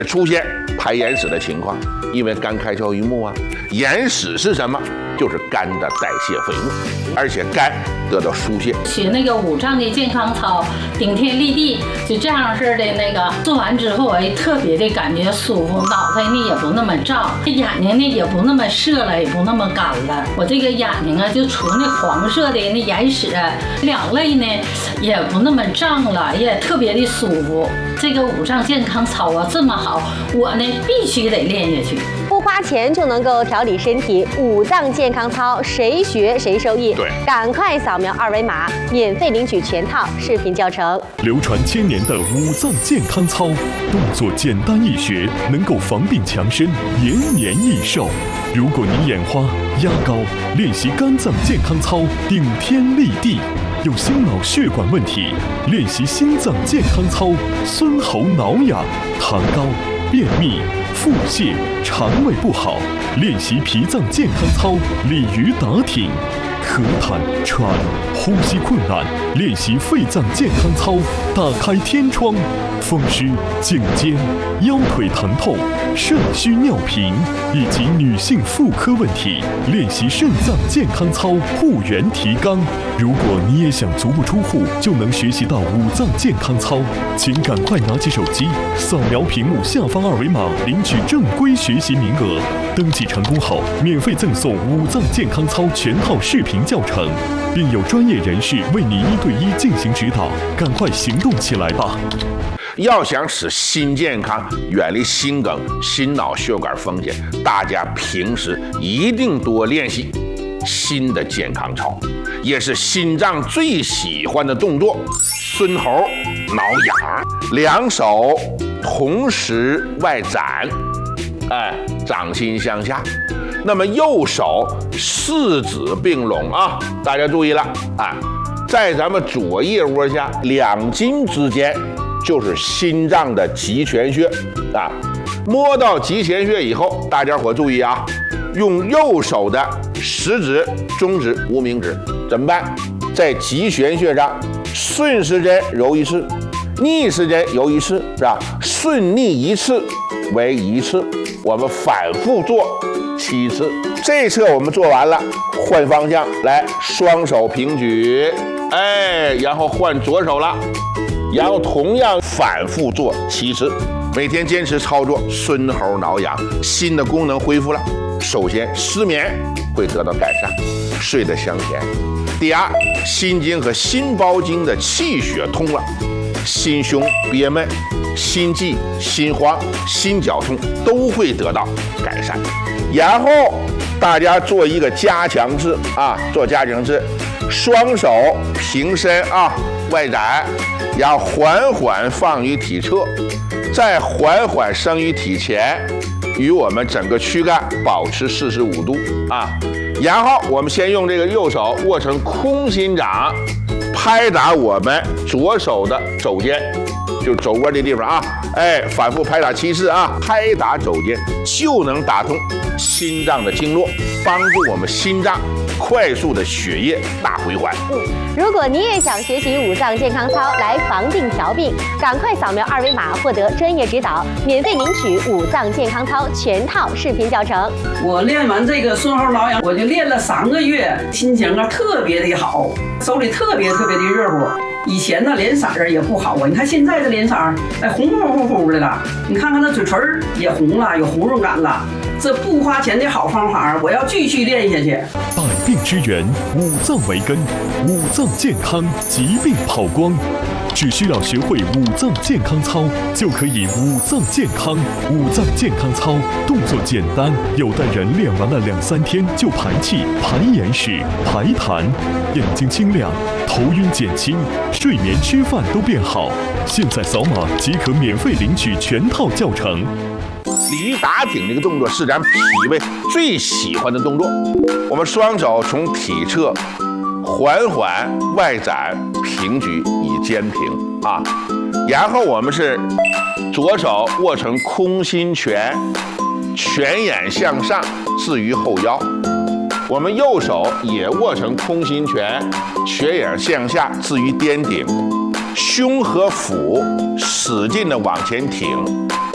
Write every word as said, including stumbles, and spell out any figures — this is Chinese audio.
出现排眼屎的情况，因为肝开窍于目啊。眼屎是什么？就是肝的代谢废物，而且肝得到疏泄。 学那个五脏的健康操，顶天立地，就这样式的那个做完之后，哎，特别的感觉舒服，脑袋呢也不那么胀，眼睛呢也不那么涩了，也不那么干了。我这个眼睛啊，就除那黄色的那眼屎，两泪呢也不那么胀了，也特别的舒服。这个五脏健康操啊这么好，我呢必须得练下去。 不花钱就能够调理身体，五脏健康操谁学谁受益。 对， 赶快扫描二维码，免费领取全套视频教程。 流传千年的五脏健康操，动作简单易学，能够防病强身，延年益寿。如果您眼花、压高，练习肝脏健康操，顶天立地。有心脑血管问题，练习心脏健康操，孙喉挠痒、痰高、便秘、腹泻、肠胃不好，练习脾脏健康操，鲤鱼打挺。咳痰、喘、呼吸困难，练习肺脏健康操，打开天窗。风湿、颈肩、腰腿疼痛、肾虚尿频以及女性妇科问题，练习肾脏健康操，护元提肛。如果你也想足不出户就能学习到五脏健康操，请赶快拿起手机，扫描屏幕下方二维码，领取正规学习名额。登记成功后，免费赠送五脏健康操全套视频教程，并有专业人士为你一对一进行指导。赶快行动起来吧！ 要想使心健康，远离心梗、心脑血管风险，大家平时一定多练习心的健康操，也是心脏最喜欢的动作。孙喉挠痒，两手同时外展，哎，掌心向下。那么右手四指并拢啊，大家注意了啊，在咱们左腋窝下两筋之间就是心脏的极泉穴啊。摸到极泉穴以后，大家伙注意啊，用右手的食指、中指、无名指怎么办？在极泉穴上顺时针揉一次，逆时针揉一次，是吧？顺逆一次为一次，我们反复做七次。这一侧我们做完了，换方向来，双手平举，哎，然后换左手了，然后同样反复做七次。每天坚持操作，孙喉挠痒，心的功能恢复了。首先，失眠会得到改善，睡得香甜。第二，心经和心包经的气血通了，心胸憋闷、心悸、心慌、心绞痛都会得到改善。然后大家做一个加强式啊，做加强式，双手平伸啊，外展，然后缓缓放于体侧，再缓缓升于体前，与我们整个躯干保持四十五度啊。然后我们先用这个右手握成空心掌，拍打我们左手的肘尖，就是肘窝的地方啊，哎，反复拍打七次啊，拍打肘尖就能打通心脏的经络，帮助我们心脏快速的血液大回环。 嗯，如果你也想学习五脏健康操来防病调病，赶快扫描二维码获得专业指导，免费领取五脏健康操全套视频教程。 我练完这个孙喉挠痒，我就练了三个月，心情啊特别的好，手里特别特别的热乎。以前呢脸色儿也不好啊，你看现在这脸色儿，哎，红乎乎乎的了。你看看那嘴唇也红了，有红润感了。这不花钱的好方法，我要继续练下去。 百病之源，五脏为根，五脏健康，疾病跑光。只需要学会五脏健康操，就可以五脏健康。五脏健康操动作简单，有的人练完了两三天就排气、排眼屎、排痰，眼睛清亮，头晕减轻，睡眠吃饭都变好。现在扫码即可免费领取全套教程。 鲤鱼打挺这个动作是咱脾胃最喜欢的动作。我们双手从体侧缓缓外展平举以肩平啊，然后我们是左手握成空心拳，拳眼向上置于后腰，我们右手也握成空心拳，拳眼向下置于颠顶，胸和腹使劲的往前挺，